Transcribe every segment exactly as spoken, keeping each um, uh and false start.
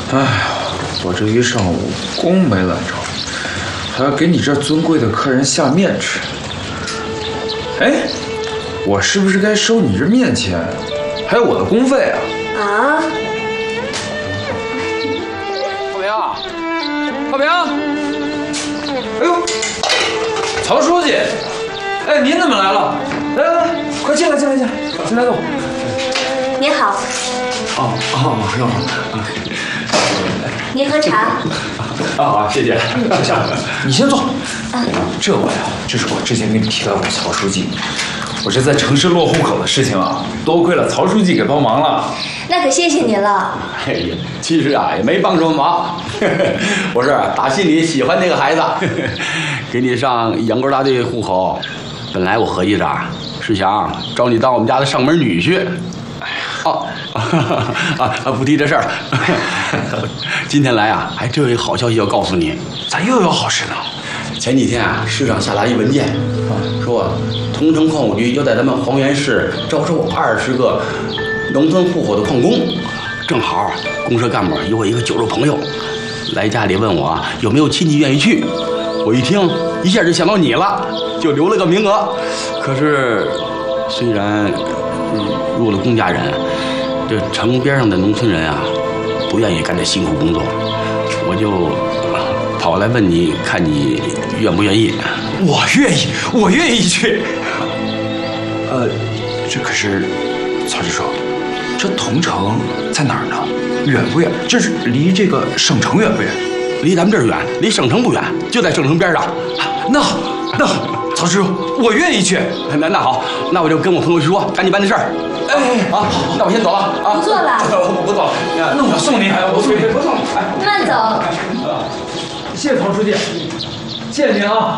哎呀，我这一上午工没揽着，还要给你这尊贵的客人下面吃。哎，我是不是该收你这面钱，还有我的工费啊？ 啊！ 浩平，浩平，哎呦，曹书记，哎，您怎么来了？来来来，快进来，进来，进来，进来坐。 您好。 哦哦，哟， 您喝茶。 啊，谢谢。 下，你先坐。这我呀，这是我之前给你提到过曹书记，我这在城市落户口的事情啊，多亏了曹书记给帮忙了。 那可谢谢您了。 哎呀，其实啊也没帮什么忙，我是打心里喜欢那个孩子，给你上养狗大队户口。本来我合计着是想招你当我们家的上门女婿。哦，啊啊，不提这事儿。今天来啊，还真有一个好消息要告诉你。 咋又有好事呢？ 前几天啊，市上下达一文件，说同城矿务局要在咱们黄原市招收二十个农村户口的矿工。正好公社干部有我一个酒肉朋友，来家里问我有没有亲戚愿意去。我一听，一下就想到你了，就留了个名额。可是，虽然入了公家人，这城边上的农村人啊，不愿意干这辛苦工作，我就跑来问你，看你愿不愿意？ 我愿意，我愿意去。呃，这可是曹支书，这桐城在哪儿呢？远不远？这是离这个省城远不远？ 离咱们这儿远，离省城不远，就在省城边上。 那好，那好，曹支书，我愿意去。 那那好，那我就跟我朋友去说，赶紧办这事儿。哎，啊，那我先走了啊。 不做了。 我不走。 那我送你，我送你， 不送。 慢走。 谢谢曹书记，谢谢您啊。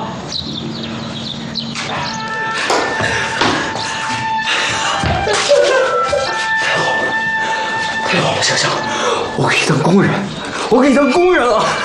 太好了，太好了，想想，我可以当工人，我可以当工人了。